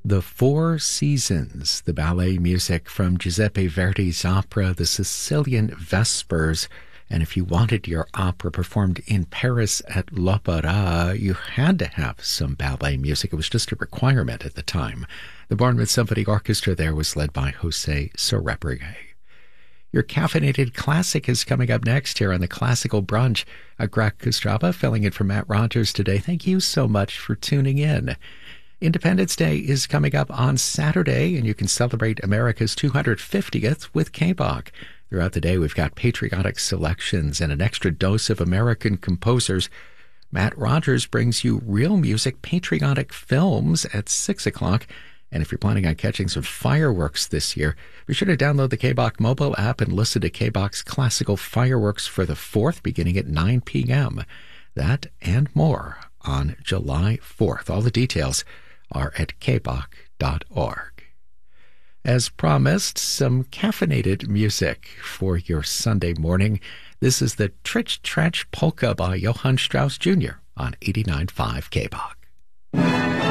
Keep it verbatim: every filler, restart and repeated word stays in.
The Four Seasons, the ballet music from Giuseppe Verdi's opera, The Sicilian Vespers. And if you wanted your opera performed in Paris at l'Opéra, you had to have some ballet music. It was just a requirement at the time. The Bournemouth Symphony Orchestra there was led by José Sorebrigue. Your caffeinated classic is coming up next here on the Classical Brunch. Greg Kostrava filling in for Matt Rogers today. Thank you so much for tuning in. Independence Day is coming up on Saturday, and you can celebrate America's two hundred fiftieth with K B O C. Throughout the day, we've got patriotic selections and an extra dose of American composers. Matt Rogers brings you real music, patriotic films at six o'clock. And if you're planning on catching some fireworks this year, be sure to download the K B O C mobile app and listen to K B O C's classical fireworks for the fourth beginning at nine p.m. That and more on July fourth. All the details are at k b o c dot org. As promised, some caffeinated music for your Sunday morning. This is the Tritch Tratch Polka by Johann Strauss Junior on eighty-nine point five K B O C.